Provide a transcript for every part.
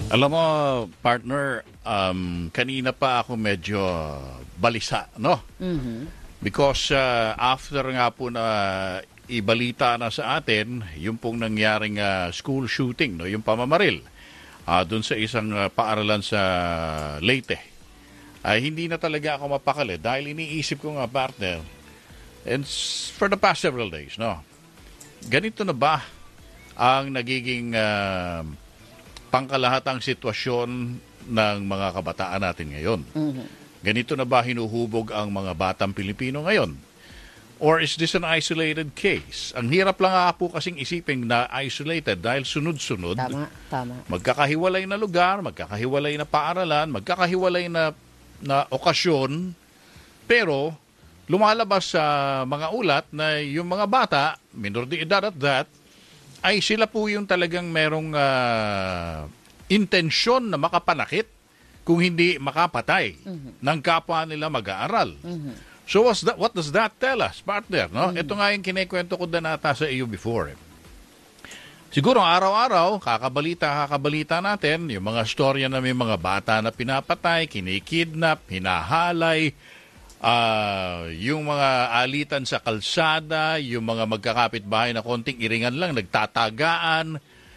Alam mo, partner, kanina pa ako medyo balisa, no? Because after nga po na ibalita na sa atin, yung pong nangyaring school shooting, no? Yung pamamaril, doon sa isang paaralan sa Leyte, ay hindi na talaga ako mapakali dahil iniisip ko nga, partner, and for the past several days, no? Ganito na ba ang nagiging pangkalahatang sitwasyon ng mga kabataan natin ngayon? Ganito na ba hinuhubog ang mga batang Pilipino ngayon? Or is this an isolated case? Ang hirap lang nga po kasing isipin na isolated dahil sunod-sunod. Tama. Magkakahiwalay na lugar, magkakahiwalay na paaralan, magkakahiwalay na okasyon. Pero lumalabas sa mga ulat na yung mga bata, minor de edad at that, ay sila po yung talagang merong intensyon na makapanakit kung hindi makapatay ng kapwa nila mag-aaral. So what does that tell us, partner? No? Ito nga yung kinikwento ko na nata sa iyo before. Siguro araw-araw, kakabalita natin yung mga storya na may mga bata na pinapatay, kinikidnap, hinahalay, yung mga alitan sa kalsada, yung mga magkakapitbahay na konting iringan lang, nagtatagaan.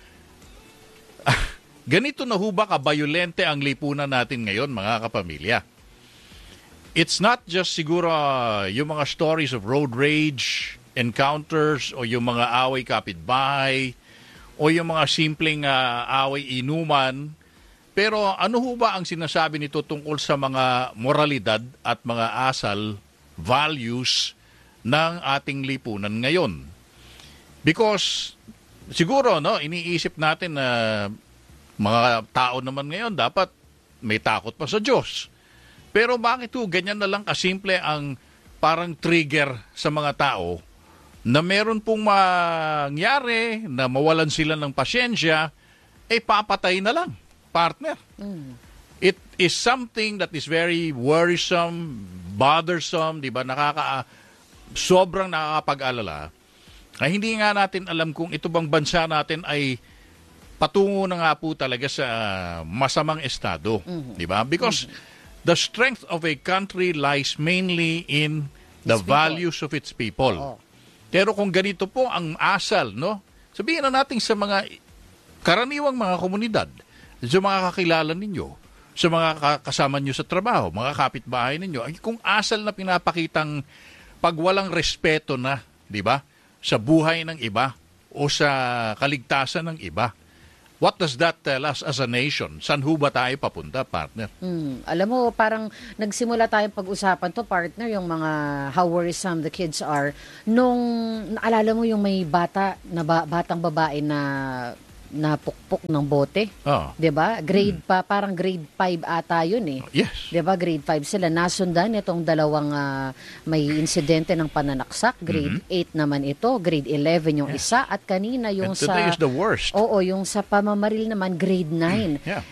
Ganito na ho ba kabayolente ang lipunan natin ngayon, mga kapamilya? It's not just siguro yung mga stories of road rage, encounters, o yung mga away kapitbahay, o yung mga simpleng away inuman. Pero ano ho ba ang sinasabi nito tungkol sa mga moralidad at mga asal, values ng ating lipunan ngayon? Because siguro no, iniisip natin na mga tao naman ngayon dapat may takot pa sa Diyos. Pero bakit ho ganyan na lang kasimple ang parang trigger sa mga tao na meron pong mangyari na mawalan sila ng pasyensya, papatay na lang, partner. It is something that is very worrisome, bothersome, di ba? Sobrang nakakapag-alala. Ay hindi nga natin alam kung ito bang bansa natin ay patungo na nga po talaga sa masamang estado, di ba? Because the strength of a country lies mainly in the values of its people. Pero kung ganito po ang asal, no? Sabihin na natin sa mga karaniwang mga komunidad, sa mga kakilala ninyo, sa mga kasama nyo sa trabaho, mga kapitbahay ninyo, ay kung asal na pinapakitang pagwalang respeto na, di ba, sa buhay ng iba o sa kaligtasan ng iba. What does that tell us as a nation? Saan ho ba tayo papunta, partner? Alam mo, parang nagsimula tayong pag-usapan to, partner, yung mga how worrisome the kids are. Nung, naalala mo yung may batang babae na napukpok ng bote. 'Di ba? Parang grade 5 ata 'yun eh. Yes. 'Di ba? Grade 5 sila nasundan itong dalawang may insidente ng pananaksak. Grade 8 naman ito, grade 11 yung isa at kanina yung And today is the worst. Oo, yung sa pamamaril naman grade 9. Yeah.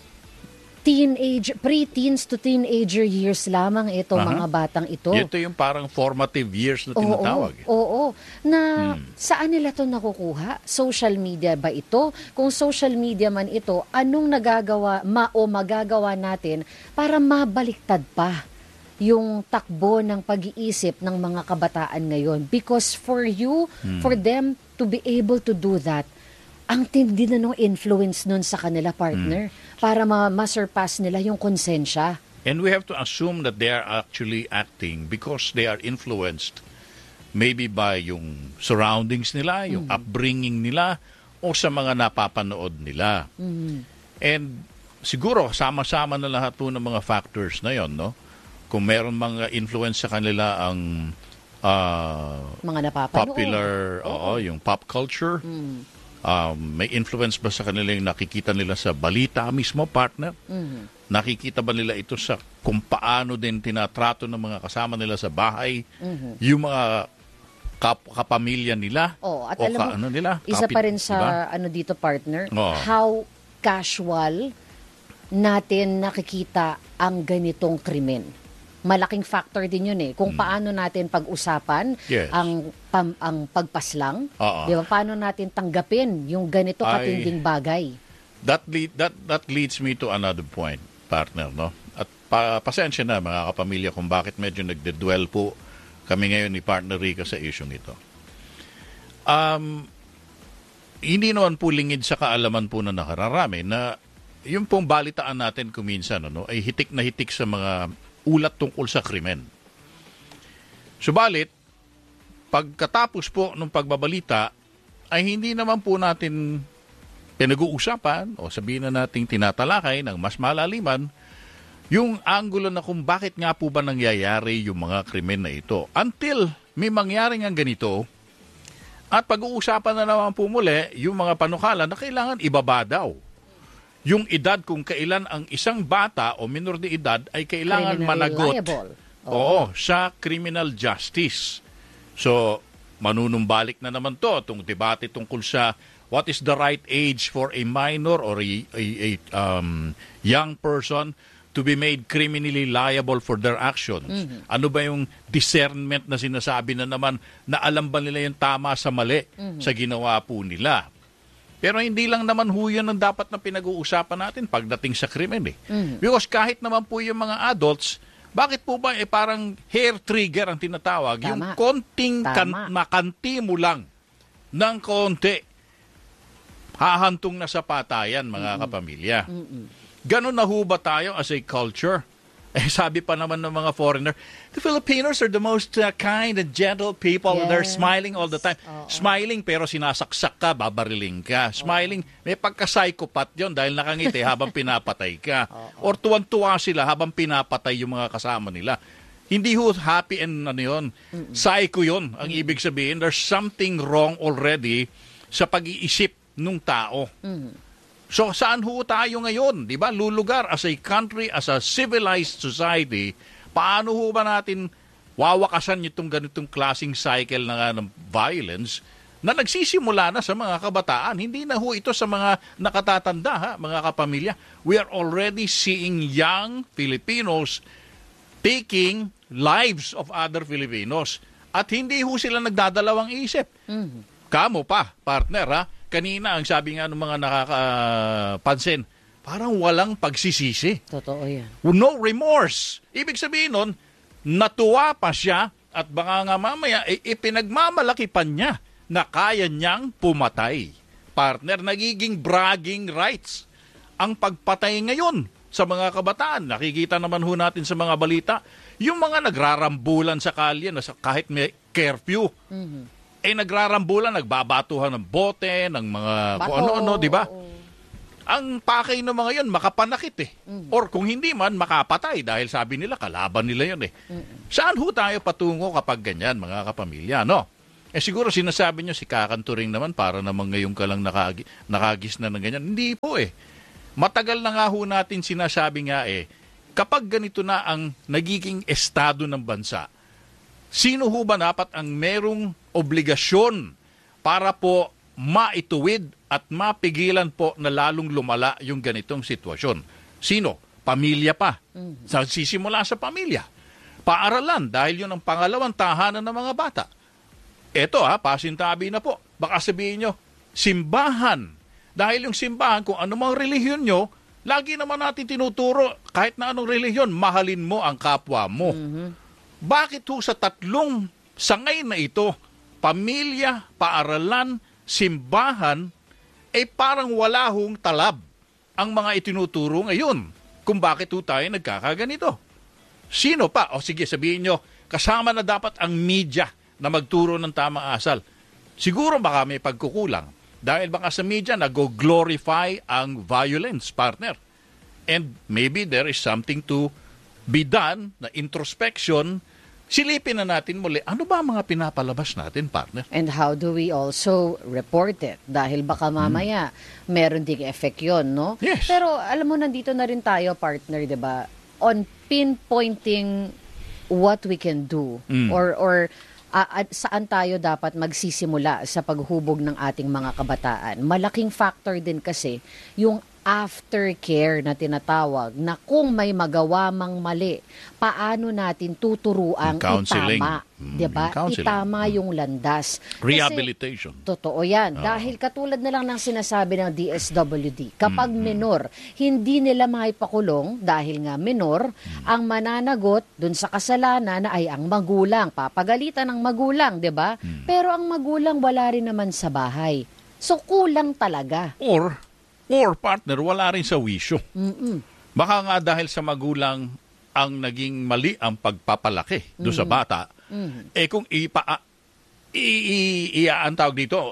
Pre-teens to teenager years lamang ito, mga batang ito. Ito yung parang formative years na tinatawag. Oo. Saan nila to nakukuha? Social media ba ito? Kung social media man ito, anong magagawa natin para mabaliktad pa yung takbo ng pag-iisip ng mga kabataan ngayon? Because for them to be able to do that, ang tindi na nung influence nun sa kanila, partner, para ma-surpass nila yung konsensya. And we have to assume that they are actually acting because they are influenced maybe by yung surroundings nila, yung upbringing nila, o sa mga napapanood nila. And siguro, sama-sama na lahat po ng mga factors na yon, no? Kung meron mga influence sa kanila ang mga napapanood. Popular, yung pop culture, may influence ba sa kanila yung nakikita nila sa balita mismo, partner? Nakikita ba nila ito sa kung paano din tinatrato ng mga kasama nila sa bahay? Yung mga kapamilya nila? At alam mo, isa pa rin sa dito, partner, how casual natin nakikita ang ganitong krimen. malaking factor din yun eh. Kung paano natin pag-usapan ang pagpaslang. Di ba? Paano natin tanggapin yung ganito katinding bagay. That leads me to another point, partner, no? At pasensya na mga kapamilya kung bakit medyo nagde-dwell po kami ngayon ni Partner Rica sa isyong ito. Hindi naman po lingid sa kaalaman po na nakararami na yung pong balitaan natin kuminsan ay hitik na hitik sa mga ulat tungkol sa krimen. Subalit, pagkatapos po ng pagbabalita, ay hindi naman po natin pinag-uusapan o sabihin na nating tinatalakay ng mas malaliman yung anggulo na kung bakit nga po ba nangyayari yung mga krimen na ito. Until may mangyari nga ganito, at pag-uusapan na naman po muli yung mga panukala na kailangan ibaba daw yung edad kung kailan ang isang bata o minor de edad ay kailangan managot sa criminal justice. So, manunumbalik na naman itong debate tungkol sa what is the right age for a minor or a young person to be made criminally liable for their actions. Mm-hmm. Ano ba yung discernment na sinasabi na naman na alam ba nila yung tama sa mali sa ginawa po nila? Pero hindi lang naman ho yan ang dapat na pinag-uusapan natin pagdating sa krimen eh. Mm-hmm. Because kahit naman po yung mga adults, bakit po ba parang hair trigger ang tinatawag? Tama. Yung konting makanti mo lang ng konti, hahantong na sa patayan mga kapamilya. Ganon na ho ba tayo as a culture? Sabi pa naman ng mga foreigner, the Filipinos are the most kind and gentle people. Yes. They're smiling all the time. Smiling pero sinasaksak ka, babariling ka. Smiling, may pagka-psychopath yun dahil nakangiti habang pinapatay ka. Or tuwan-tuwa sila habang pinapatay yung mga kasama nila. Hindi ho happy and psycho yun. Ang ibig sabihin, there's something wrong already sa pag-iisip ng tao. So saan ho tayo ngayon? 'Di ba? Lulugar as a country, as a civilized society, paano ho ba natin wawakasan itong ganitong klaseng cycle na ng violence na nagsisimula na sa mga kabataan? Hindi na ho ito sa mga nakatatanda, mga kapamilya. We are already seeing young Filipinos taking lives of other Filipinos. At hindi ho sila nagdadalawang isip. Kamo pa, partner ha? Kanina, ang sabi nga ng mga nakakapansin, parang walang pagsisisi. Totoo yan. No remorse. Ibig sabihin nun, natuwa pa siya at baka nga mamaya, ipinagmamalaki pa niya na kaya niyang pumatay. Partner, nagiging bragging rights ang pagpatay ngayon sa mga kabataan. Nakikita naman ho natin sa mga balita, yung mga nagrarambulan sa kalye na kahit may curfew, nagrarambulan, nagbabatuhan ng bote, ng mga kung ano-ano, di ba? Ang pakay ng mga yun, makapanakit Or kung hindi man, makapatay dahil sabi nila, kalaban nila yun Saan ho tayo patungo kapag ganyan, mga kapamilya, no? Siguro sinasabi nyo, si Kakanturing naman, para naman ngayon ka lang nakagis na ng ganyan. Hindi po Matagal na nga ho natin sinasabi nga kapag ganito na ang nagiging estado ng bansa, sino ho ba dapat ang merong obligasyon para po maituwid at mapigilan po na lalong lumala yung ganitong sitwasyon? Sino? Pamilya pa. Sisimula sa pamilya. Paaralan, dahil yun ang pangalawang tahanan ng mga bata. Eto pasintabi na po. Baka sabihin nyo, simbahan. Dahil yung simbahan, kung anumang relihiyon nyo, lagi naman natin tinuturo, kahit na anong relihiyon, mahalin mo ang kapwa mo. Bakit ho sa tatlong sangay na ito, pamilya, paaralan, simbahan, parang wala hong talab ang mga itinuturo ngayon kung bakit ho tayo nagkakaganito? Sino pa? O sige, sabihin nyo, kasama na dapat ang media na magturo ng tamang asal. Siguro baka may pagkukulang dahil baka sa media nag-glorify ang violence, partner. And maybe there is something to be done na introspection. Silipin na natin muli, ano ba mga pinapalabas natin, partner? And how do we also report it? Dahil baka mamaya meron ding effect yun, no? Yes. Pero alam mo, nandito na rin tayo, partner, di ba? On pinpointing what we can do or saan tayo dapat magsisimula sa paghubog ng ating mga kabataan. Malaking factor din kasi yung aftercare na tinatawag na kung may magawa mang mali, paano natin tuturuang Counseling. itama, 'di ba? Counseling. Itama yung landas. Rehabilitation. Kasi, totoo 'yan. Dahil katulad na lang ng sinasabi ng DSWD, kapag minor, hindi nila maipakulong dahil nga minor, ang mananagot dun sa kasalanan ay ang magulang. Papagalitan ng magulang, 'di ba? Pero ang magulang wala rin naman sa bahay. So kulang talaga. Or partner, wala rin sa wisyo. Mm-mm. Baka nga dahil sa magulang ang naging mali ang pagpapalaki do sa bata, kung ang tawag dito,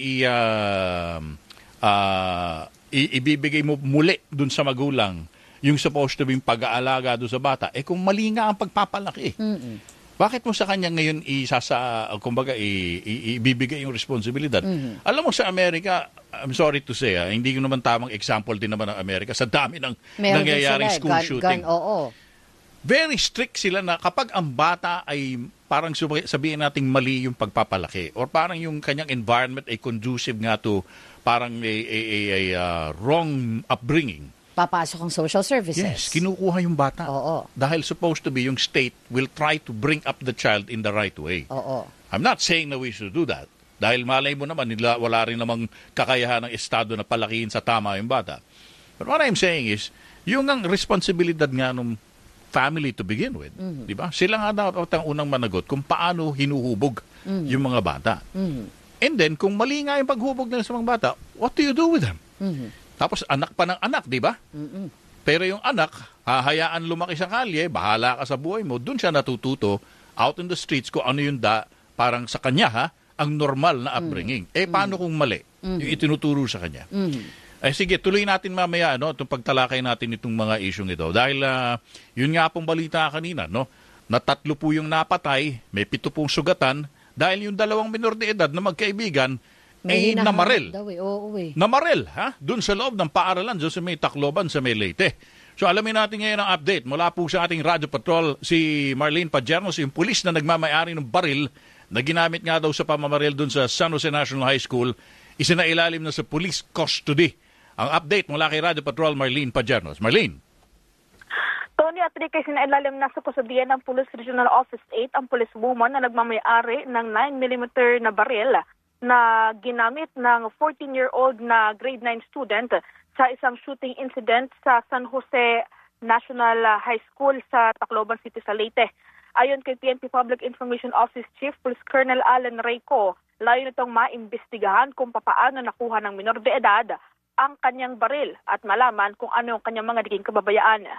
ibibigay mo muli dun sa magulang yung supposed to be pag-aalaga do sa bata, kung mali nga ang pagpapalaki. Bakit mo sa kanya ngayon ibibigay yung responsibilidad? Alam mo sa Amerika, I'm sorry to say, hindi ko naman tamang example din naman ng Amerika sa dami ng nangyayaring school shooting. Oo. Very strict sila na kapag ang bata ay parang sabihin nating mali yung pagpapalaki or parang yung kanyang environment ay conducive nga to parang wrong upbringing. Papasok ang social services. Yes, kinukuha yung bata. Oo. Dahil supposed to be yung state will try to bring up the child in the right way. Oo. I'm not saying na we should do that. Dahil malay mo naman, wala rin namang kakayahan ng estado na palakihin sa tama yung bata. But what I'm saying is, yung ang responsibilidad nga ng family to begin with, di ba? Sila nga dapat ang unang managot kung paano hinuhubog yung mga bata. And then, kung mali nga yung paghubog nila sa mga bata, what do you do with them? Tapos anak pa ng anak, di ba? Pero yung anak, hahayaan lumaki sa kalye, bahala ka sa buhay mo, dun siya natututo out in the streets kung ano yung parang sa kanya ang normal na upbringing. Paano kung mali? Yung itinuturo sa kanya. Sige, tuloy natin mamaya itong pagtalakay natin itong mga isyong ito. Dahil yun nga pong balita kanina, na 3 po yung napatay, may 7 pong sugatan, dahil yung 2 minor de edad na magkaibigan, namaril. Namaril, doon sa loob ng paaralan, doon sa may Tacloban, sa may Leyte. So alamin natin ngayon ang update mula po sa ating Radio Patrol, si Marlene Pajernos, yung pulis na nagmamayari ng baril na ginamit nga daw sa pamamaril doon sa San Jose National High School, isinailalim na sa police custody. Ang update mula kay Radio Patrol, Marlene Pajernos. Marlene. Tony at Rick, sinailalim na sa kusodiyan ng Police Regional Office 8 ang policewoman na nagmamayari ng 9mm na baril na ginamit ng 14-year-old na grade 9 student sa isang shooting incident sa San Jose National High School sa Tacloban City sa Leyte. Ayon kay PNP Public Information Office Chief Police Colonel Alan Reyco, layo nitong maimbestigahan kung papaano nakuha ng minor de edad ang kanyang baril at malaman kung ano ang kanyang mga naging kababayaan.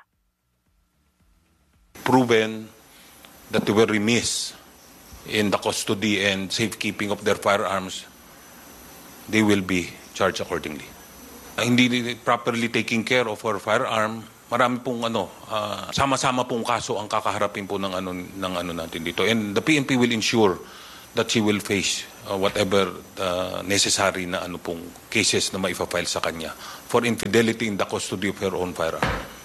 Proven that they were remiss in the custody and safekeeping of their firearms, they will be charged accordingly. Hindi properly taking care of our firearm, marami pong sama-sama pong kaso ang kakaharapin po ng natin dito. And the PNP will ensure that she will face whatever necessary na pong cases na maipafile sa kanya for infidelity in the custody of her own firearm.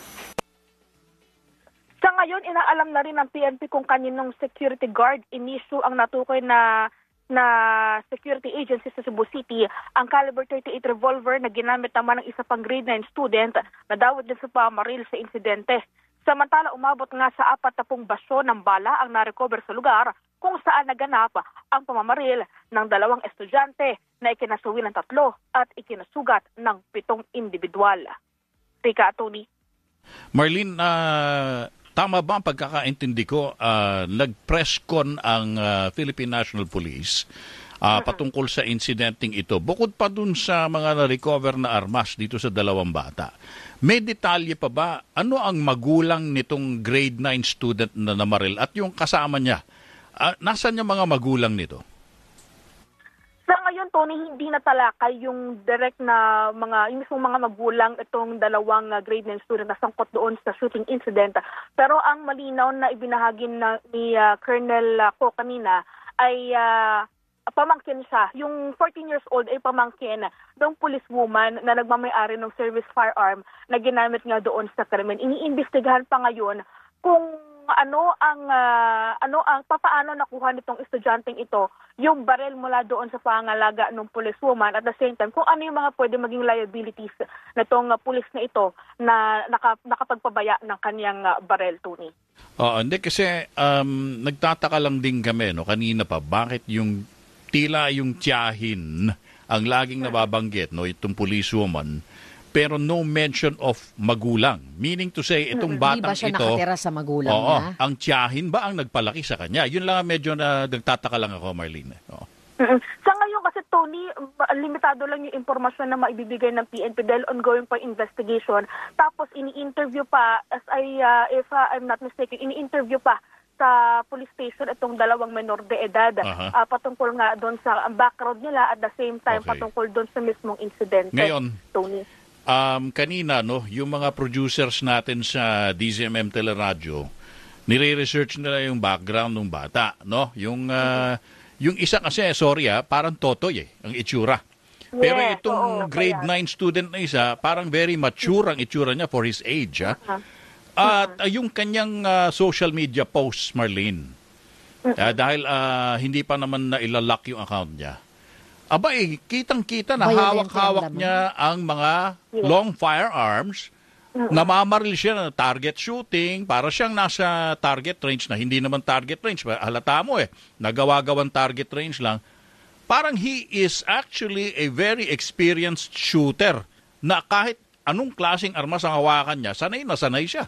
Sa ngayon, inaalam na rin ng PNP kung kaninong security guard in-issue ang natukoy na security agency sa Cebu City ang caliber 38 revolver na ginamit naman ng isa pang grade 9 student na dawat din sa pamaril sa insidente. Samantala, umabot nga sa 40 basyo ng bala ang narecover sa lugar kung saan naganap ang pamamaril ng 2 estudyante na ikinasuwi ng 3 at ikinasugat ng 7 individual. Rika at Tony. Marlene, tama ba ang pagkakaintindi ko, nag-press con ang Philippine National Police patungkol sa incidenting ito. Bukod pa dun sa mga na-recover na armas dito sa 2 bata, may detalye pa ba? Ano ang magulang nitong grade 9 student na namaril at yung kasama niya? Nasaan yung mga magulang nito? Sa ngayon, Tony, hindi natalakay yung direct na yung mismong mga magulang itong 2 grade 9 student na sangkot doon sa shooting incident. Pero ang malinaw na ibinahagi ni Colonel Ko kanina ay pamangkin siya. Yung 14 years old ay pamangkin ng policewoman na nagmamayari ng service firearm na ginamit nga doon sa krimen. Iniimbestigahan pa ngayon kung papaano nakuha nitong estudyanteng ito yung barel mula doon sa pangalaga ng policewoman, at the same time kung ano yung mga pwede maging liabilities nitong pulis na ito na nakapagpabaya ng kanyang barel, Tony. Hindi kasi nagtataka lang din kami kanina pa bakit yung tila yung tiyahin ang laging nababanggit itong policewoman, pero no mention of magulang. Meaning to say, itong batang Di ba siya ito, nakatira sa magulang niya? ang tiyahin ba ang nagpalaki sa kanya? Yun lang medyo nagtataka lang ako, Marlene. Sa ngayon kasi, Tony, limitado lang yung impormasyon na maibibigay ng PNP dahil ongoing pa investigation. Tapos ini-interview pa, if I'm not mistaken, ini-interview pa sa police station itong dalawang menor de edad patungkol nga doon sa background nila, at the same time patungkol doon sa mismong incident. Ngayon, Tony, kanina, yung mga producers natin sa DZMM Teleradyo, nire-research nila yung background ng bata, yung isa kasi, parang totoy ang itsura. Pero itong grade 9 student na isa, parang very mature ang itsura niya for his age. At yung kanyang social media posts, Marlene, dahil hindi pa naman na ilalock yung account niya, kitang-kita na hawak-hawak niya ang mga long firearms. Namamaril siya na target shooting, para siyang nasa target range na hindi naman target range. Halata mo nagawa-gawang target range lang. Parang he is actually a very experienced shooter na kahit anong klaseng armas ang hawakan niya, sanay na sanay siya.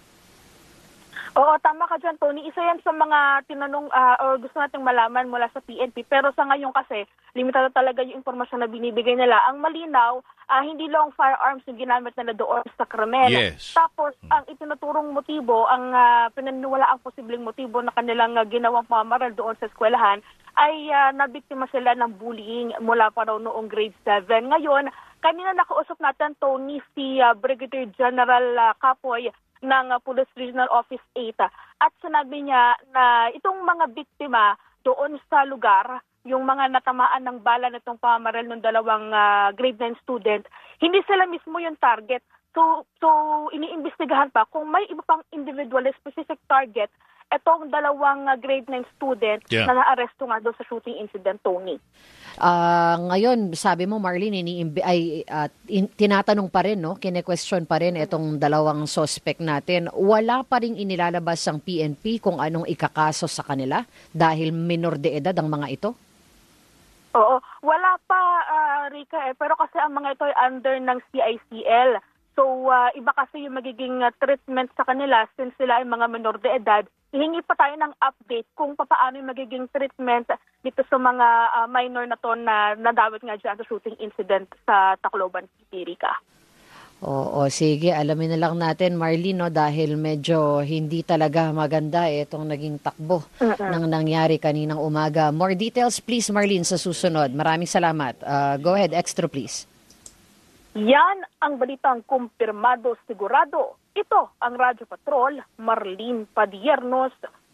Oo, tama ka dyan, Tony. Isa yan sa mga tinanong or gusto nating malaman mula sa PNP. Pero sa ngayon kasi, limitado talaga yung impormasyon na binibigay nila. Ang malinaw, hindi long firearms yung ginamit nila doon sa krimen. Yes. Tapos, ang itinuturong motibo, ang pinaniwala ang posibleng motibo na kanilang ginawang pamaral doon sa eskwelahan, ay nabiktima sila ng bullying mula pa raw noong grade 7. Ngayon, kanina nakausap natin, Tony, si Brigadier General Capoy ng Police Regional Office 8, at sinabi niya na itong mga biktima doon sa lugar, yung mga natamaan ng bala nitong pamamaril ng dalawang grade 9 student, hindi sila mismo yung target. So iniimbestigahan pa kung may iba pang individual specific target itong dalawang grade 9 student na naaresto nga doon sa shooting incident, Tony. Ngayon, sabi mo, Marlene, tinatanong pa rin, kine-question pa rin itong dalawang suspect natin. Wala pa rin inilalabas ang PNP kung anong ikakaso sa kanila dahil minor de edad ang mga ito? Oo, wala pa, Rica, pero kasi ang mga ito ay under ng CICL. So, iba kasi yung magiging treatment sa kanila since sila ay mga menor de edad. Hihingi pa tayo ng update kung paano yung magiging treatment dito sa mga minor na to na nadawit nga dyan sa shooting incident sa Tacloban City, Rica. Oo, sige. Alamin na lang natin, Marlene, dahil medyo hindi talaga maganda itong naging takbo ng nangyari kaninang umaga. More details, please, Marlene, sa susunod. Maraming salamat. Go ahead, extra, please. Yan ang balitang kumpirmado sigurado. Ito ang Radyo Patrol, Marlene Padiernos,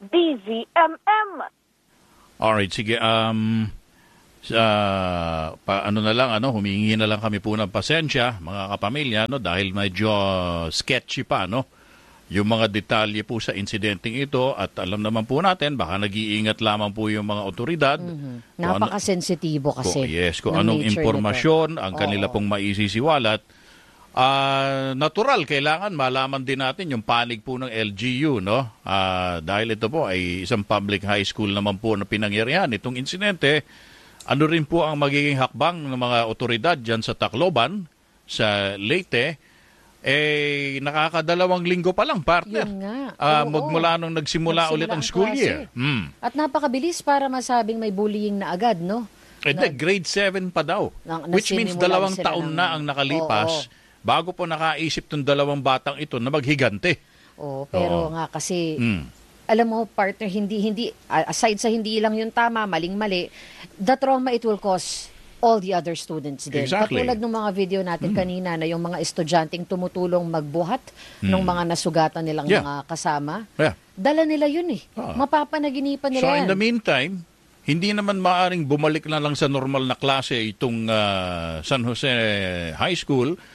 DZMM. Alright, sige. Humingi na lang kami po ng pasensya, mga kapamilya, dahil medyo sketchy pa, yung mga detalye po sa insidenteng ito, at alam naman po natin, baka nag-iingat lamang po yung mga otoridad. Napakasensitibo kasi. Kung anong impormasyon ang kanila pong maisisiwalat. Natural, kailangan malaman din natin yung panig po ng LGU, dahil ito po ay isang public high school naman po na pinangyarihan itong insidente. Ano rin po ang magiging hakbang ng mga otoridad dyan sa Tacloban, sa Leyte, nakakadalawang linggo pa lang, partner. Yun nga. Magmula nung nagsimula ulit ang school year. At napakabilis para masabing may bullying na agad, Grade 7 pa daw. Which means 2 taon na ang nakalipas bago po nakaisip tong dalawang batang ito na maghigante. Pero nga kasi, alam mo, partner, hindi, aside sa hindi lang yung tama, maling-mali, the trauma it will cause all the other students din. Exactly. Katulad ng mga video natin kanina na yung mga estudyanteng tumutulong magbuhat ng mga nasugatan nilang mga kasama. Dala nila yun Mapapanaginipan nila So in the meantime, hindi naman maaring bumalik na lang sa normal na klase itong San Jose High School.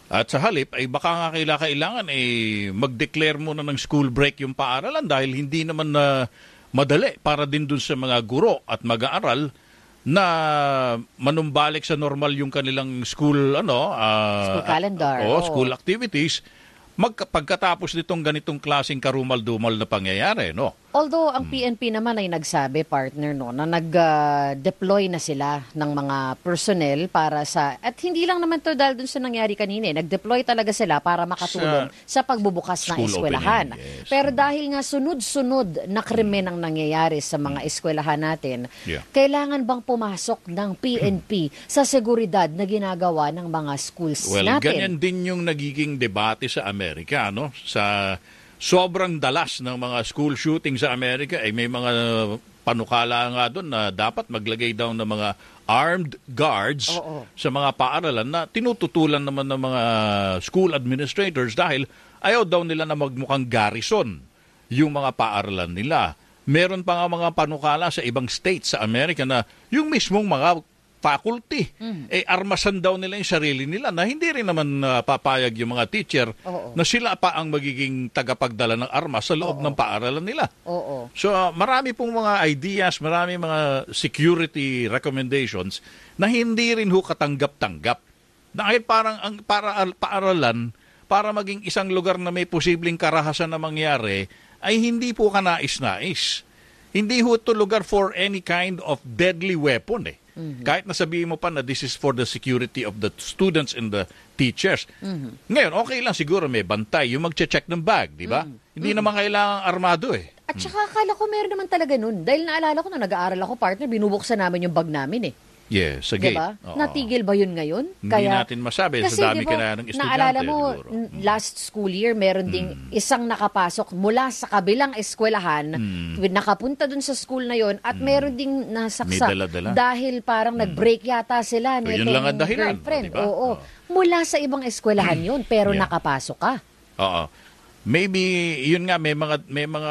At sa halip, ay baka nga kailangan mag-declare muna ng school break yung paaralan dahil hindi naman na madali para din dun sa mga guro at mag-aaral na manumbalik sa normal yung kanilang school School calendar. school activities pagkatapos nitong ganitong klaseng karumal-dumal na pangyayari, no? Although ang PNP naman ay nagsabi, partner, no, na nag-deploy na sila ng mga personnel para at hindi lang naman to dahil dun sa nangyari kanina, nag-deploy talaga sila para makatulong sa pagbubukas ng school eskwelahan. opening, yes. Pero dahil nga sunod-sunod na krimen ang nangyayari sa mga eskwelahan natin, kailangan bang pumasok ng PNP sa seguridad na ginagawa ng mga schools Well, natin? ganyan din yung nagiging debate sa Amerika, no? Sa sobrang dalas ng mga school shooting sa Amerika, ay may mga panukala nga doon na dapat maglagay daw ng mga armed guards sa mga paaralan na tinututulan naman ng mga school administrators dahil ayaw daw nila na magmukhang garrison yung mga paaralan nila. Meron pa nga mga panukala sa ibang states sa Amerika na yung mismong mga faculty, armasan daw nila yung sarili nila na hindi rin naman papayag yung mga teacher na sila pa ang magiging tagapagdala ng armas sa loob ng paaralan nila. So marami pong mga ideas, marami mga security recommendations na hindi rin ho katanggap-tanggap. Dahil parang ang paaralan, para maging isang lugar na may posibleng karahasan na mangyari, ay hindi po kanais-nais. Hindi ho ito lugar for any kind of deadly weapon Kahit nasabihin mo pa na this is for the security of the students and the teachers. Ngayon, okay lang siguro may bantay, yung magche-check ng bag, di ba? Hindi naman kailangang armado At saka akala ko meron naman talaga nun. Dahil naalala ko na nag-aaral ako, partner, binubuksan namin yung bag namin Yes, sa gate. Diba? Natigil ba yun ngayon? Hindi natin masabi. Kasi, sa dami diba, kaya ng estudyante. naalala mo, last school year, meron ding isang nakapasok mula sa kabilang eskwelahan, nakapunta dun sa school na yon at meron ding nasaksak. May dala-dala. Dahil parang nag-break yata sila yun lang ang dahilan, girlfriend. diba? Mula sa ibang eskwelahan yun, pero nakapasok ka. Oo. Maybe, yun nga, may mga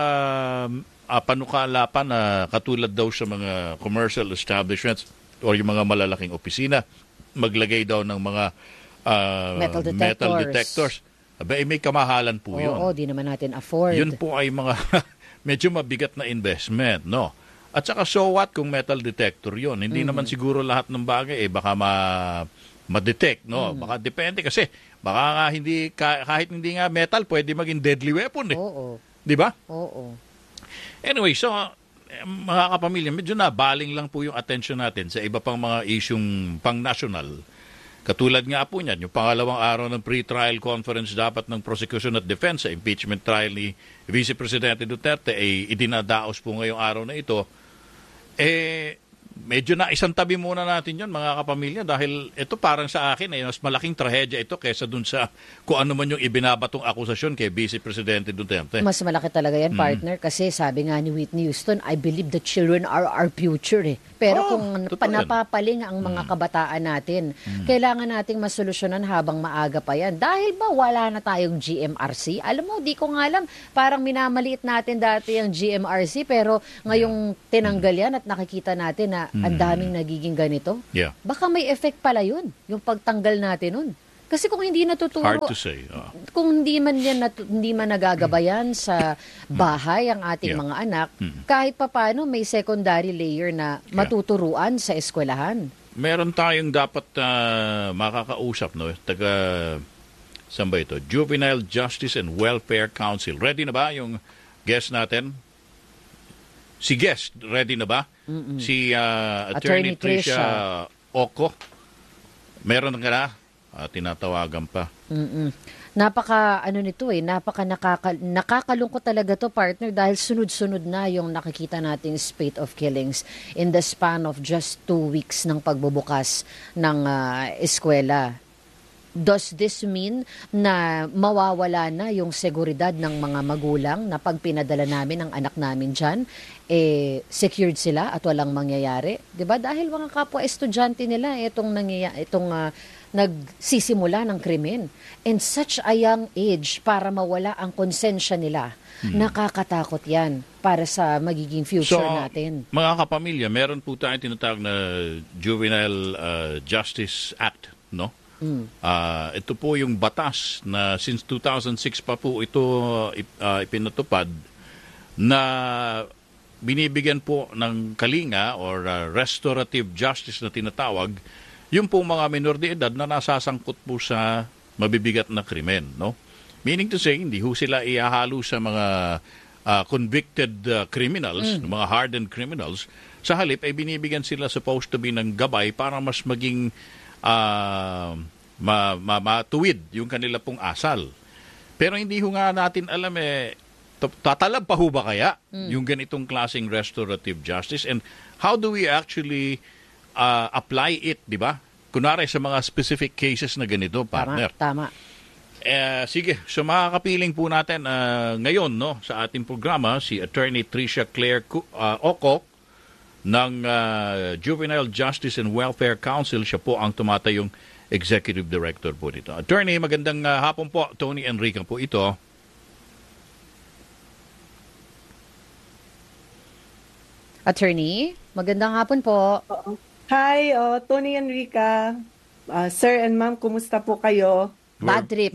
panukala pa na katulad daw sa mga commercial establishments o yung mga malalaking opisina, maglagay daw ng mga metal detectors. Aba, may kamahalan po yun. Oo, di naman natin afford. Yun po ay mga medyo mabigat na investment, no? At saka so what kung metal detector yun? Hindi naman siguro lahat ng bagay baka ma-detect, no? Baka depende kasi baka nga hindi, kahit hindi nga metal, pwede maging deadly weapon Oo. Di ba? Oo. Anyway, so mga kapamilya, medyo nabaling lang po yung attention natin sa iba pang mga isyung pang-national. Katulad nga po niyan, yung pangalawang araw ng pre-trial conference dapat ng prosecution at defense sa impeachment trial ni Vice Presidente Duterte ay idinadaos po ngayong araw na ito. Medyo na isang tabi muna natin yun, mga kapamilya, dahil ito parang sa akin mas malaking trahedya ito kaysa dun sa kung ano man yung ibinabatong akusasyon kay Vice Presidente Duterte. Mas malaki talaga yan, partner, kasi sabi nga ni Whitney Houston, I believe the children are our future Pero kung panapapaling ang mga kabataan natin, kailangan nating masolusyonan habang maaga pa yan. Dahil ba wala na tayong GMRC? Alam mo, di ko nga alam, parang minamaliit natin dati ang GMRC, pero ngayong tinanggal yan at nakikita natin na ang daming nagiging ganito. Yeah. Baka may effect pala yun, yung pagtanggal natin nun. Kasi kung hindi natuturo, Hard to say. kung hindi man nagagabayan sa bahay ang ating mga anak, kahit papano may secondary layer na matuturuan sa eskwelahan. Meron tayong dapat makakausap, no? Saan ba ito? Juvenile Justice and Welfare Council. Ready na ba yung guest natin? Si guest, ready na ba? Si Attorney Tricia Oco. Meron ka na? Tinatawagan pa. Nakakalungkot talaga to, partner, dahil sunod-sunod na yung nakikita nating spate of killings in the span of just 2 weeks ng pagbubukas ng eskwela. Does this mean na mawawala na yung seguridad ng mga magulang na pag pinadala namin ang anak namin dyan, secured sila at walang mangyayari? Diba? Dahil mga kapwa estudyante nila itong nagsisimula ng krimen. In such a young age, para mawala ang konsensya nila, nakakatakot yan para sa magiging future natin. Mga kapamilya, meron po tayong tinatawag na Juvenile Justice Act, no? Ito po yung batas na since 2006 pa po ito ipinatupad na binibigyan po ng kalinga or restorative justice na tinatawag yung po mga minor de edad na nasasangkot po sa mabibigat na krimen, no? Meaning to say, hindi ho sila ihahalo sa mga convicted criminals, mga hardened criminals. Sa halip ay binibigyan sila supposed to be ng gabay para mas maging matuwid yung kanila pong asal. Pero hindi ho nga natin alam tatalab pa ho ba kaya yung ganitong klaseng restorative justice, and how do we actually apply it, di ba? Kunwari sa mga specific cases na ganito, partner. Tama. Sige, so makakapiling po natin ngayon, no, sa ating programa si Attorney Tricia Claire Oco ng Juvenile Justice and Welfare Council. Siya po ang tumatayong Executive Director po dito. Attorney, magandang hapon po. Tony Enrique po ito. Attorney, magandang hapon po. Hi, Tony Enrica. Sir and ma'am, kumusta po kayo? Bad trip.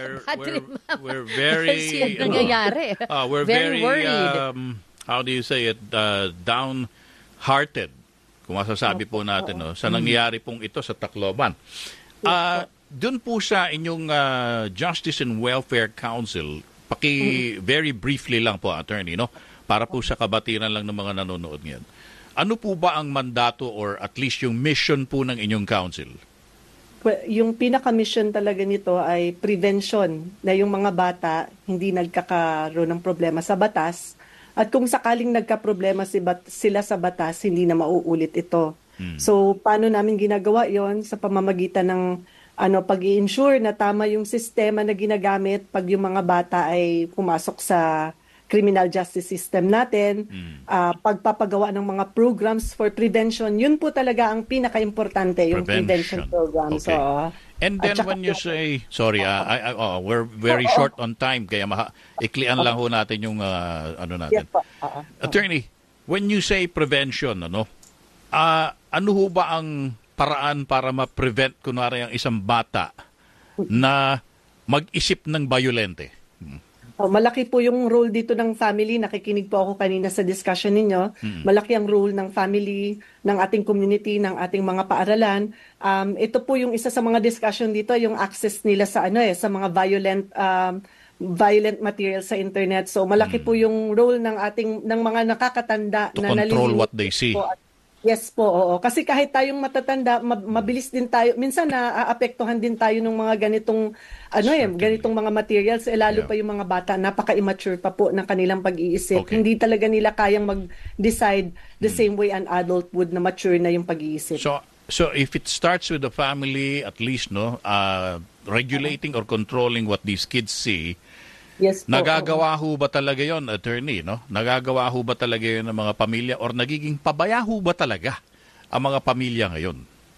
We're very nangyayari. We're very worried. How do you say it? Downhearted. Kung masasabi po natin, no, sa nangyayari pong ito sa Tacloban. Doon po sa inyong Justice and Welfare Council, very briefly lang po, attorney, no, para po sa kabatiran lang ng mga nanonood ngayon. Ano po ba ang mandato or at least yung mission po ng inyong council? Yung pinaka-mission talaga nito ay prevention, na yung mga bata hindi nagkakaroon ng problema sa batas, at kung sakaling nagka-problema sila sa batas, hindi na mauulit ito. So, paano namin ginagawa yon? Sa pamamagitan ng pag-i-ensure na tama yung sistema na ginagamit pag yung mga bata ay pumasok sa criminal justice system natin, pagpapagawa ng mga programs for prevention, yun po talaga ang pinaka-importante, yung prevention programs. Okay. So, and then when you say, sorry, we're very short on time, kaya iklian lang ho natin yung natin. Yes, Attorney, when you say prevention, ano ho ba ang paraan para ma-prevent, kunwari, ang isang bata na mag-isip ng violente? Malaki po yung role dito ng family. Nakikinig po ako kanina sa discussion ninyo. Malaki ang role ng family, ng ating community, ng ating mga paaralan. Ito po yung isa sa mga discussion dito, yung access nila sa sa mga violent materials sa internet. So malaki po yung role ng mga nakakatanda to na control what they see. Yes po, oo. Kasi kahit tayong matatanda, mabilis din tayo. Minsan naaapektuhan din tayo ng mga ganitong ganitong mga materials, lalo pa yung mga bata, napaka-immature pa po ng kanilang pag-iisip. Okay. Hindi talaga nila kayang mag-decide the same way an adult would na mature na yung pag-iisip. So if it starts with the family, at least, no, regulating or controlling what these kids see, yes po, nagagawa ho ba talaga yon, attorney, no? Nagagawa ho ba talaga yon ng mga pamilya, or nagiging pabaya ho ba talaga ang mga pamilya ngayon?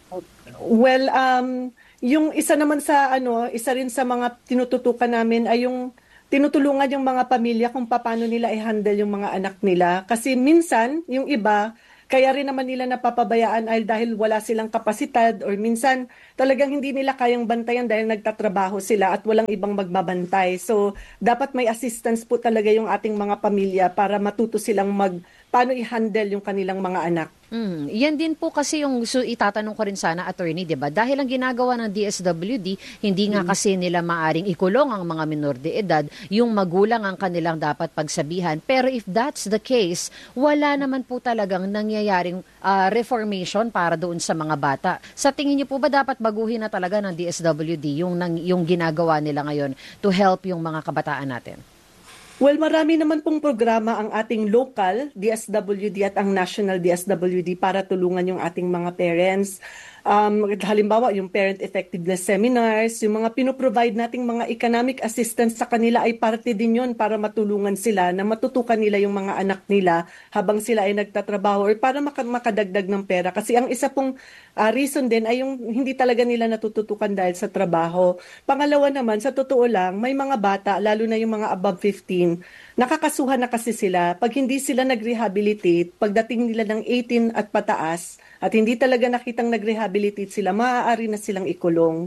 Well, yung isa naman isa rin sa mga tinututukan namin ay yung tinutulungan yung mga pamilya kung paano nila i-handle yung mga anak nila. Kasi minsan, yung iba, kaya rin naman nila napapabayaan ay dahil wala silang kapasidad, or minsan talagang hindi nila kayang bantayan dahil nagtatrabaho sila at walang ibang magbabantay. So, dapat may assistance po talaga yung ating mga pamilya para matuto silang paano i-handle yung kanilang mga anak. Yan din po kasi yung itatanong ko rin sana, attorney, 'di ba? Dahil ang ginagawa ng DSWD, hindi nga kasi nila maaring ikulong ang mga minor de edad, yung magulang ang kanilang dapat pagsabihan. Pero if that's the case, wala naman po talagang nangyayaring reformation para doon sa mga bata. Sa tingin niyo po ba dapat baguhin na talaga ng DSWD yung ginagawa nila ngayon to help yung mga kabataan natin? Well, marami naman pong programa ang ating local DSWD at ang national DSWD para tulungan yung ating mga parents. Halimbawa, yung parent effectiveness seminars, yung mga pinoprovide nating mga economic assistance sa kanila ay parte din yun para matulungan sila na matutukan nila yung mga anak nila habang sila ay nagtatrabaho, or para makadagdag ng pera. Kasi ang isa pong reason din ay yung hindi talaga nila natututukan dahil sa trabaho. Pangalawa naman, sa totoo lang, may mga bata, lalo na yung mga above 15, nakakasuhan na kasi sila. Pag hindi sila nag-rehabilitate, pagdating nila ng 18 at pataas, at hindi talaga nakitang nag-rehabilitate sila, maaari na silang ikulong.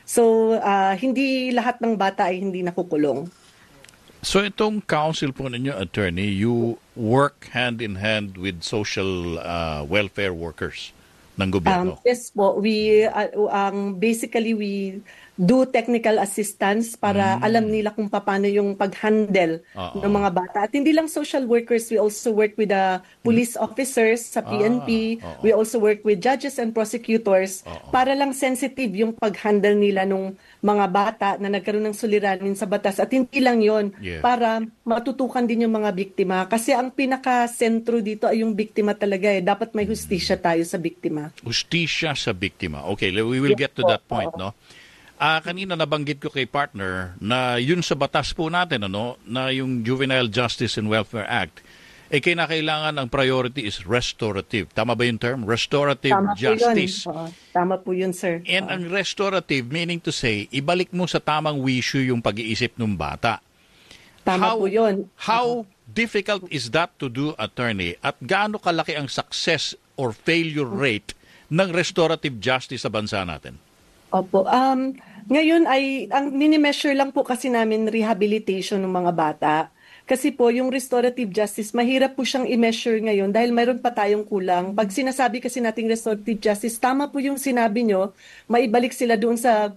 So, hindi lahat ng bata ay hindi nakukulong. So itong council po ninyo, attorney, you work hand in hand with social welfare workers ng gobyerno. Yes po, we basically we do technical assistance para alam nila kung paano yung pag-handle ng mga bata. At hindi lang social workers, we also work with the police officers sa PNP. We also work with judges and prosecutors para lang sensitive yung pag-handle nila nung mga bata na nagkaroon ng suliranin sa batas. At hindi lang yon, para matutukan din yung mga biktima. Kasi ang pinaka-sentro dito ay yung biktima talaga. Dapat may hustisya tayo sa biktima. Hustisya sa biktima. Okay, we will get to that point, no? Kanina nabanggit ko kay partner na yun sa batas po natin, na yung Juvenile Justice and Welfare Act, kinakailangan ang priority is restorative. Tama ba yung term? Restorative justice. Tama po yun, sir. And ang restorative, meaning to say, ibalik mo sa tamang wisyo yung pag-iisip ng bata. Tama po yun. How difficult is that to do, attorney? At gaano kalaki ang success or failure rate ng restorative justice sa bansa natin? Opo. Ngayon ay, ang mini-measure lang po kasi namin rehabilitation ng mga bata. Kasi po, yung restorative justice, mahirap po siyang i-measure ngayon dahil mayroon pa tayong kulang. Pag sinasabi kasi nating restorative justice, tama po yung sinabi nyo, maibalik sila doon sa,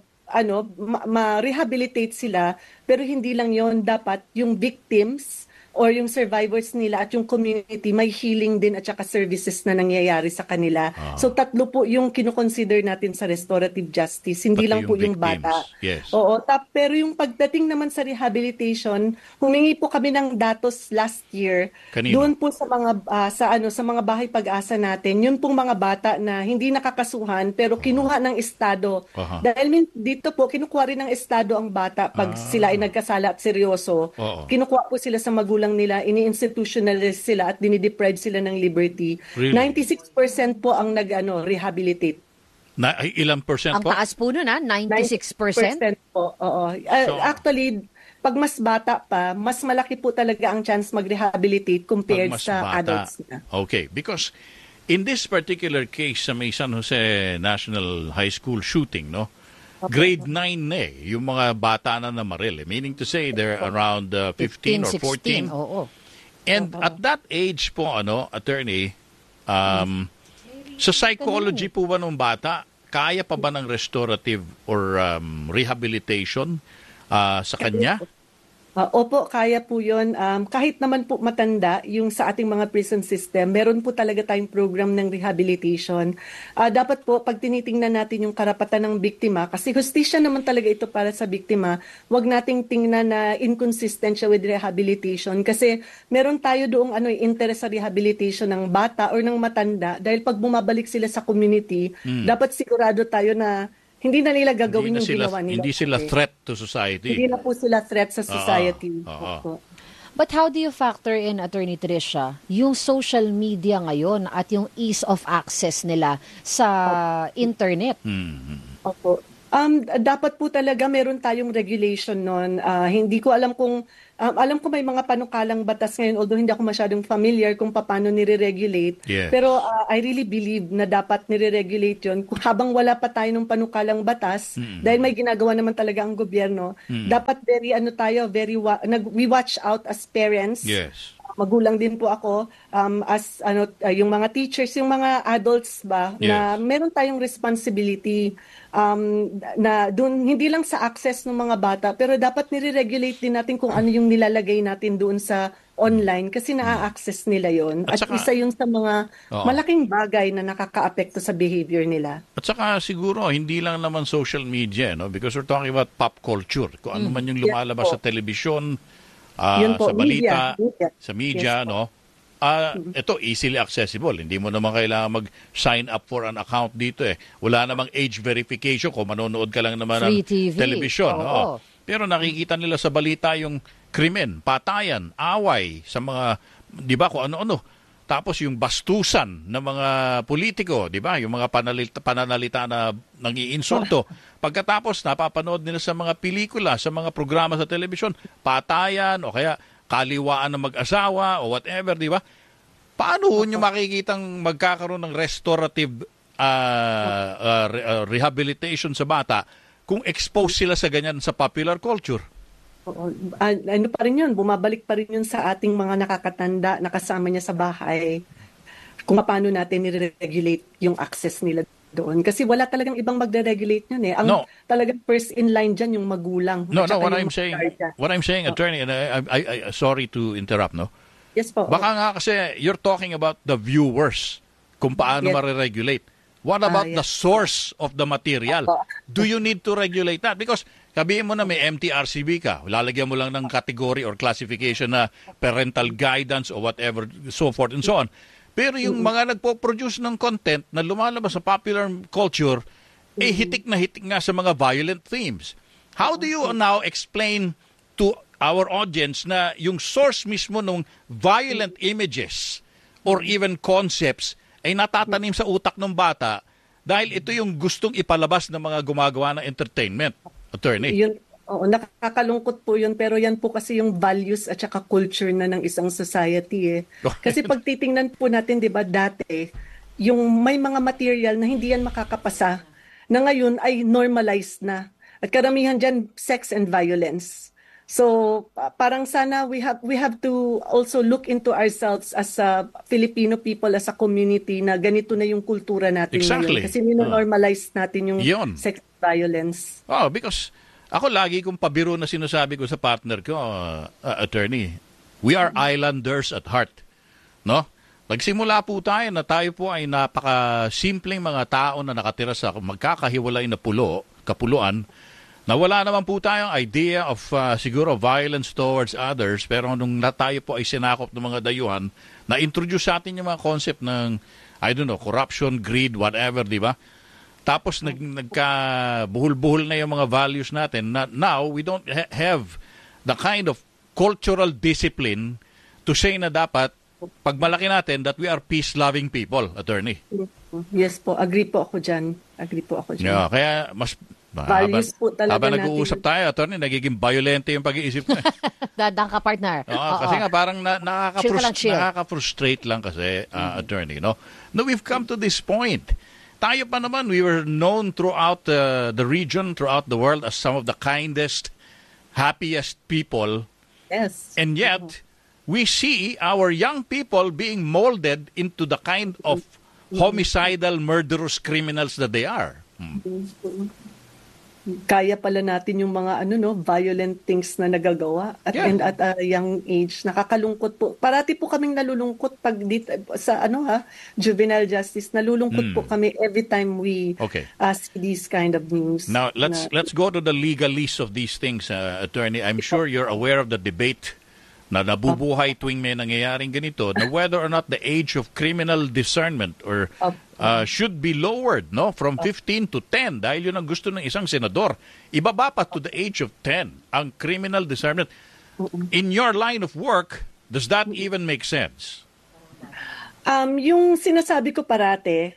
ma-rehabilitate sila, pero hindi lang yon, dapat yung victims or yung survivors nila at yung community, may healing din at saka services na nangyayari sa kanila. So tatlo po yung kinoconsider natin sa restorative justice, hindi Pati lang po yung victims. bata. Yes. Oo, pero yung pagdating naman sa rehabilitation, humingi po kami ng datos last year. Kanino? Doon po sa mga sa mga bahay pag-asa natin, yun pong mga bata na hindi nakakasuhan pero kinuha ng estado. Dahil dito po kinukuha rin ng estado ang bata pag sila ay nagkasala at seryoso. Kinukuha po sila sa magulang nila, ini-institutionalize sila at dinideprive sila ng liberty. Really? 96% po ang rehabilitate. Ilang percent Ang po? taas po nun, 96%? 96% po, oo. Actually, pag mas bata pa, mas malaki po talaga ang chance mag-rehabilitate compared sa adults na. Okay, because in this particular case sa may San Jose National High School shooting, grade 9 na yung mga bata na namaril. Meaning to say, they're around 15 or 14. 16, oo. And at that age po, attorney, sa psychology po ba ng bata, kaya pa ba ng restorative or rehabilitation sa kanya? Opo, kaya po yun. Kahit naman po matanda yung sa ating mga prison system, meron po talaga tayong program ng rehabilitation. Dapat po, pag tinitingnan natin yung karapatan ng biktima, kasi hustisya naman talaga ito para sa biktima, wag nating tingnan na inconsistent siya with rehabilitation. Kasi meron tayo doong interest sa rehabilitation ng bata or ng matanda, dahil pag bumabalik sila sa community, dapat sigurado tayo na hindi na nila gagawin yung ginawa nila. Hindi sila threat to society. Hindi na po sila threat sa society. But how do you factor in, Attorney Tricia, yung social media ngayon at yung ease of access nila sa internet? Opo. Dapat po talaga meron tayong regulation nun. Hindi ko alam kung alam ko may mga panukalang batas ngayon, although hindi ako masyadong familiar kung paano nire-regulate. Yes. Pero I really believe na dapat nire-regulate yun. Habang wala pa tayo ng panukalang batas, dahil may ginagawa naman talaga ang gobyerno, dapat we watch out as parents. Yes. Magulang din po ako, yung mga teachers, yung mga adults ba, na meron tayong responsibility na doon, hindi lang sa access ng mga bata, pero dapat nire-regulate din natin kung ano yung nilalagay natin doon sa online kasi na-access nila yon. At saka, isa yun sa mga malaking bagay na nakaka-apekto sa behavior nila. At saka siguro, hindi lang naman social media, because we're talking about pop culture. Kung ano man yung lumalabas sa telebisyon, sa balita, sa media, ito easily accessible. Hindi mo naman kailangan mag-sign up for an account dito Wala namang age verification kung manonood ka lang naman ng television. Pero nakikita nila sa balita yung krimen, patayan, away sa mga, di ba, kung ano-ano. Tapos yung bastusan ng mga politiko, di ba? Yung mga pananalita na nangiinsulto. Pagkatapos, napapanood nila sa mga pelikula, sa mga programa sa telebisyon, patayan o kaya kaliwaan ng mag-asawa o whatever, di ba? Paano nyo makikitang magkakaroon ng restorative rehabilitation sa bata kung exposed sila sa ganyan sa popular culture. Oo. Ano pa rin yun, bumabalik pa rin yun sa ating mga nakakatanda na kasama niya sa bahay, kung paano natin nire-regulate yung access nila doon. Kasi wala talagang ibang magre-regulate yun eh. Ang talagang first in line dyan yung magulang. No, what I'm saying, attorney, and I sorry to interrupt, no? Yes po. Baka nga kasi you're talking about the viewers, kung paano ma-regulate. What about the source of the material? Do you need to regulate that? Because sabihin mo na may MTRCB ka, lalagyan mo lang ng category or classification na parental guidance or whatever, so forth and so on. Pero yung mga nagpo-produce ng content na lumalabas sa popular culture, hitik na hitik nga sa mga violent themes. How do you now explain to our audience na yung source mismo ng violent images or even concepts ay natatanim sa utak ng bata dahil ito yung gustong ipalabas ng mga gumagawa ng entertainment, attorney? Nakakalungkot po yun, pero yan po kasi yung values at saka culture na ng isang society eh. Kasi pag titingnan po natin, di ba, dati, yung may mga material na hindi yan makakapasa, na ngayon ay normalized na. At karamihan dyan, sex and violence. So parang sana we have to also look into ourselves as a Filipino people, as a community, na ganito na yung kultura natin ngayon. Kasi normalize natin yung sex violence. Because ako lagi kong pabiro na sinasabi ko sa partner ko, attorney, we are islanders at heart. No? Nagsimula po tayo na tayo po ay napaka-simpleng mga tao na nakatira sa magkakahiwalay na kapuluan, na wala naman po tayong idea of siguro violence towards others, pero nung tayo po ay sinakop ng mga dayuhan, na-introduce sa atin yung mga concept ng, I don't know, corruption, greed, whatever, di ba? Tapos nagka-buhol-buhol na yung mga values natin. Now, we don't have the kind of cultural discipline to say na dapat, pag malaki natin, that we are peace-loving people, attorney. Yes po, agree po ako dyan. Yeah, kaya mas... Values po talaga habang nag-uusap tayo, attorney, nagiging violente yung pag-iisip ko. Dadang ka, partner. Kasi nga parang nakaka-frustrate lang kasi, attorney. No, we've come to this point. Tayo pa naman, we were known throughout the region, throughout the world as some of the kindest, happiest people. Yes. And yet, we see our young people being molded into the kind of homicidal, murderous criminals that they are. Kaya pala natin yung mga violent things na nagagawa at a young age. Nakakalungkot po. Parati po kaming nalulungkot pag sa juvenile justice. Nalulungkot po kami every time we see these kind of news. Now, let's go to the legalese of these things, attorney. I'm sure you're aware of the debate na nabubuhay tuwing may nangyayaring ganito, na whether or not the age of criminal discernment or should be lowered, no, from 15 to 10, dahil yun ang gusto ng isang senador. Ibaba pa to the age of 10 ang criminal discernment. In your line of work, does that even make sense? Yung sinasabi ko parate,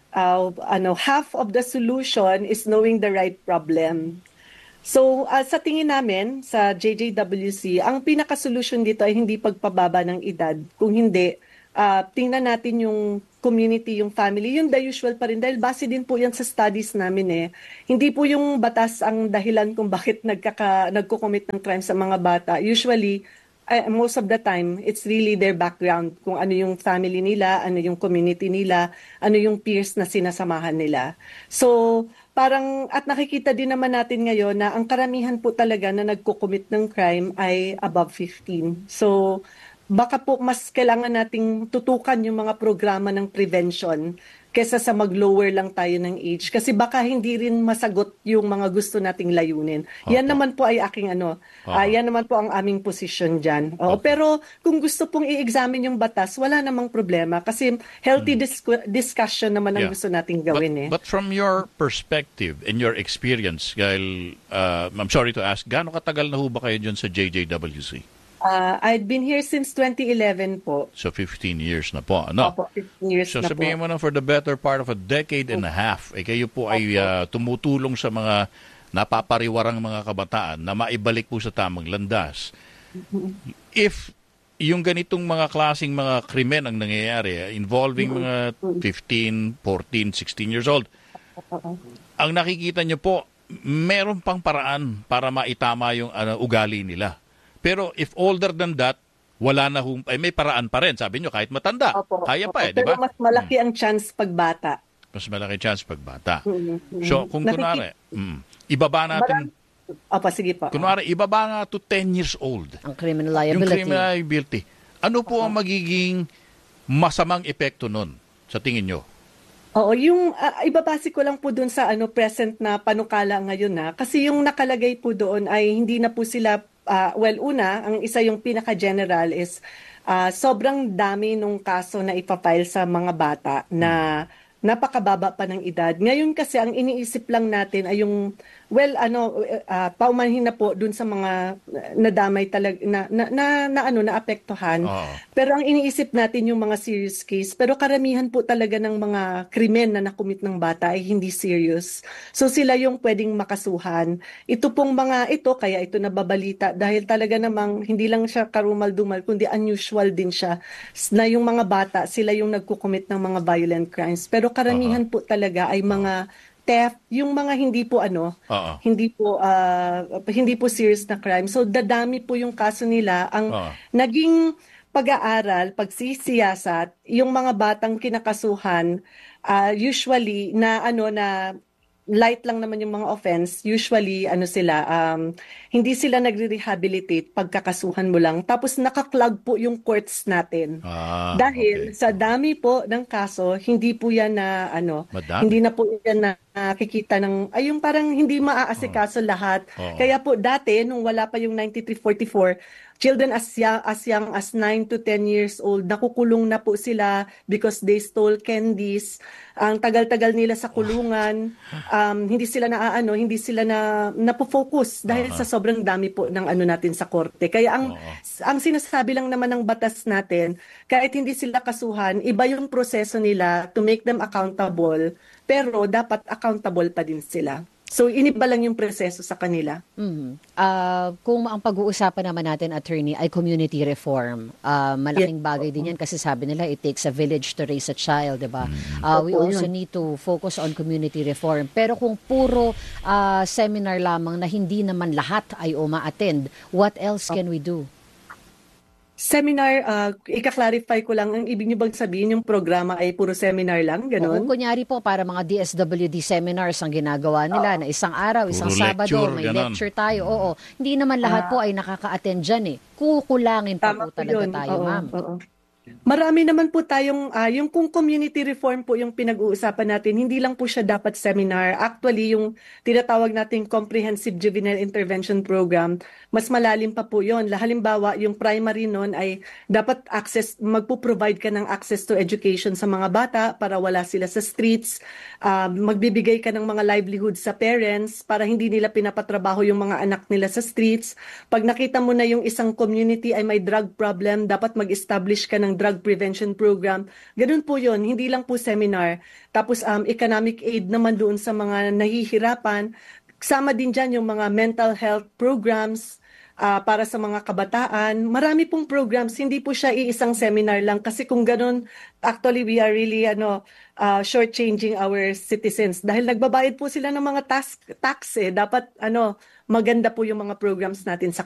half of the solution is knowing the right problem. So, sa tingin namin, sa JJWC, ang pinaka-solution dito ay hindi pagpababa ng edad. Kung hindi, tingnan natin yung community, yung family, yung the usual pa rin. Dahil base din po yan sa studies namin eh. Hindi po yung batas ang dahilan kung bakit nagko-commit ng crime sa mga bata. Usually, most of the time, it's really their background. Kung ano yung family nila, ano yung community nila, ano yung peers na sinasamahan nila. So, at nakikita din naman natin ngayon na ang karamihan po talaga na nagko-commit ng crime ay above 15. So, baka po mas kailangan nating tutukan yung mga programa ng prevention kesa sa mag-lower lang tayo ng age. Kasi baka hindi rin masagot yung mga gusto nating layunin. Yan naman po ay aking yan naman po ang aming position dyan. Pero kung gusto pong i-examine yung batas, wala namang problema. Kasi healthy discussion naman ang gusto nating gawin. But from your perspective and your experience, dahil, I'm sorry to ask, gaano katagal na ho ba kayo dyan sa JJWC? I've been here since 2011 po. So 15 years na po. Ano? Opo, 15 years so na po. So sabihin mo na for the better part of a decade and a half, kayo po ay tumutulong sa mga napapariwarang mga kabataan na maibalik po sa tamang landas. If yung ganitong mga klaseng mga krimen ang nangyayari involving mga 15, 14, 16 years old, ang nakikita nyo po meron pang paraan para maitama yung ugali nila. Pero if older than that, wala na may paraan pa rin. Sabi nyo, kahit matanda, Opo, kaya opo. pa di ba? Pero mas malaki ang chance pag bata. Mas malaki chance pag bata. Mhm. So, kung kunwari, ibaba natin, Opo, sige po. kunwari, ibaba nga to 10 years old. Ang criminal Yung liability. criminal liability. Ano po ang magiging masamang epekto nun, sa tingin nyo? Oo, yung ibabase ko lang po dun sa present na panukala ngayon na kasi yung nakalagay po doon ay hindi na po sila una, ang isa yung pinaka-general is sobrang dami nung kaso na ipafile sa mga bata na napakababa pa ng edad. Ngayon kasi ang iniisip lang natin ay yung paumanhin na po dun sa mga nadamay talaga naapektuhan. Oo. Pero ang iniisip natin yung mga serious case. Pero karamihan po talaga ng mga krimen na nakumit ng bata ay hindi serious. So sila yung pwedeng makasuhan. Ito pong mga ito, kaya ito nababalita dahil talaga namang hindi lang siya karumal-dumal, kundi unusual din siya na yung mga bata, sila yung nagkukumit ng mga violent crimes. Pero karamihan po talaga ay mga theft, yung mga hindi po hindi po serious na crime. So dadami po yung kaso nila. Ang naging pag-aaral, pagsisiyasat, yung mga batang kinakasuhan usually na light lang naman yung mga offense, usually hindi sila nagre-rehabilitate pagkakasuhan mo lang. Tapos nakaklag po yung courts natin. Dahil sa dami po ng kaso, hindi po yan na hindi na po yan nakikita ng yung parang hindi maaasikaso lahat. Kaya po dati nung wala pa yung 9344, children as young as 9 to 10 years old, nakukulong na po sila because they stole candies. Ang tagal-tagal nila sa kulungan, hindi sila napo-focus dahil sa sobrang dami po ng natin sa korte. Kaya ang sinasabi lang naman ng batas natin, kahit hindi sila kasuhan, iba yung proseso nila to make them accountable, pero dapat accountable pa din sila. So, iniba lang yung proseso sa kanila. Kung ang pag-uusapan naman natin, attorney, ay community reform, malaking bagay din yan kasi sabi nila, it takes a village to raise a child, diba? We also need to focus on community reform. Pero kung puro seminar lamang na hindi naman lahat ay uma-attend, what else can we do? Seminar, ika-clarify ko lang, ang ibig niyo bang sabihin yung programa ay puro seminar lang, Oo, ganun? kunyari po, para mga DSWD seminars ang ginagawa nila na isang araw, isang Puro Sabado, lecture, may ganon. lecture tayo. Oo, hindi naman lahat po ay nakaka-attend dyan eh. Kukulangin pa po talaga yun. tayo, ma'am. Oo. Marami naman po tayong, yung kung community reform po yung pinag-uusapan natin, hindi lang po siya dapat seminar. Actually, yung tinatawag nating Comprehensive Juvenile Intervention Program, mas malalim pa po yun. Halimbawa, yung primary nun ay dapat magpo-provide ka ng access to education sa mga bata para wala sila sa streets. Magbibigay ka ng mga livelihood sa parents para hindi nila pinapatrabaho yung mga anak nila sa streets. Pag nakita mo na yung isang community ay may drug problem, dapat mag-establish ka ng drug prevention program. Ganun po yun, hindi lang po seminar. Tapos economic aid naman doon sa mga nahihirapan. Kasama din dyan yung mga mental health programs para sa mga kabataan. Marami pong programs, hindi po siya iisang seminar lang. Kasi kung ganun, actually we are really shortchanging our citizens. Dahil nagbabayad po sila ng mga tax eh. Dapat maganda po yung mga programs natin sa